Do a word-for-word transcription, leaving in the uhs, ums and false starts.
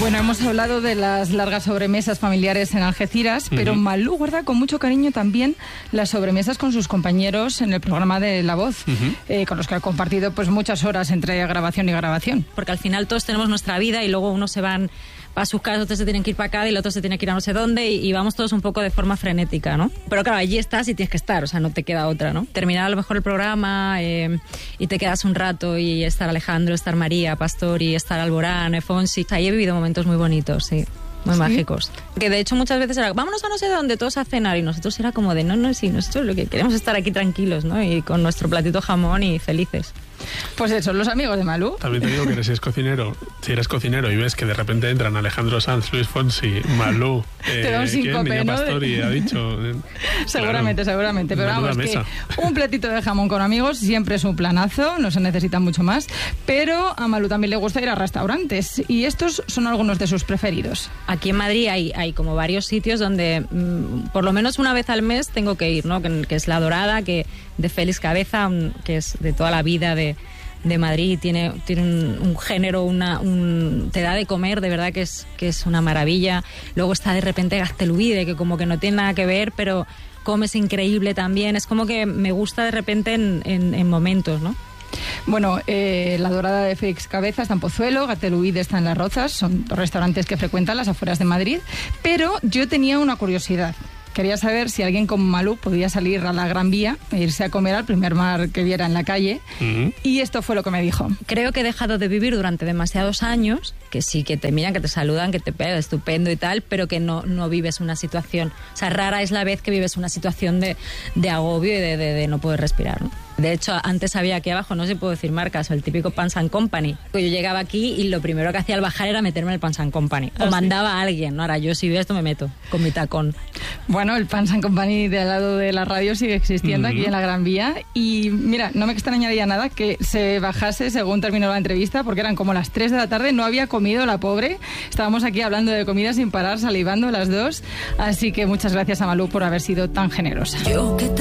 Bueno, hemos hablado de las largas sobremesas familiares en Algeciras, uh-huh. pero Malú guarda con mucho cariño también las sobremesas con sus compañeros en el programa de La Voz, uh-huh. eh, con los que ha compartido pues muchas horas entre grabación y grabación. Porque al final todos tenemos nuestra vida y luego unos se van a sus casas, otros se tienen que ir para acá y el otro se tiene que ir a no sé dónde y, y vamos todos un poco de forma frenética, ¿no? Pero claro, allí estás y tienes que estar, o sea, no te queda otra, ¿no? Terminar a lo mejor el programa eh, y te quedas un rato y estar Alejandro, estar María, Pastori, estar Alborán, Fonsi. Ahí he vivido momentos muy bonitos, sí. Muy ¿Sí? mágicos. Que de hecho muchas veces era, vámonos a no sé dónde, todos a cenar, y nosotros era como de, no, no, sí, nosotros lo que queremos es estar aquí tranquilos, ¿no? Y con nuestro platito jamón y felices. Pues eso, los amigos de Malú. También te digo que eres, si, es cocinero, si eres cocinero y ves que de repente entran Alejandro Sanz, Luis Fonsi, Malú, eh, te da un síncope, Niña ¿no? Pastori, ha dicho. Eh, seguramente, claro, seguramente. Pero vamos, mesa. que un platito de jamón con amigos siempre es un planazo, no se necesita mucho más. Pero a Malú también le gusta ir a restaurantes y estos son algunos de sus preferidos. Aquí en Madrid hay, hay como varios sitios donde mmm, por lo menos una vez al mes tengo que ir, ¿no? Que, que es La Dorada, que de Félix Cabeza, un, que es de toda la vida de, de Madrid, tiene, tiene un, un género, una, un, te da de comer, de verdad que es, que es una maravilla. Luego está de repente Gazteluide, que como que no tiene nada que ver, pero comes increíble también. Es como que me gusta de repente en, en, en momentos, ¿no? Bueno, eh, La Dorada de Félix Cabeza está en Pozuelo, Gazteluide está en Las Rozas, son dos restaurantes que frecuentan las afueras de Madrid, pero yo tenía una curiosidad. Quería saber si alguien como Malú podía salir a la Gran Vía e irse a comer al primer bar que viera en la calle. Uh-huh. Y esto fue lo que me dijo. Creo que he dejado de vivir durante demasiados años, que sí, que te miran, que te saludan, que te pegan, estupendo y tal, pero que no, no vives una situación. O sea, rara es la vez que vives una situación de, de agobio y de, de, de no poder respirar, ¿no? De hecho, antes había aquí abajo, no sé si puedo decir marcas, el típico Pans and Company. Yo llegaba aquí y lo primero que hacía al bajar era meterme en el Pans and Company. O ¿Ah, mandaba sí? a alguien, ¿no? Ahora yo si veo esto me meto con mi tacón. Bueno, el Pans and Company de al lado de la radio sigue existiendo mm-hmm. aquí en la Gran Vía. Y mira, no me extrañaría nada que se bajase según terminó la entrevista, porque eran como las tres de la tarde, no había comido la pobre. Estábamos aquí hablando de comida sin parar, salivando las dos. Así que muchas gracias a Malú por haber sido tan generosa. Yo que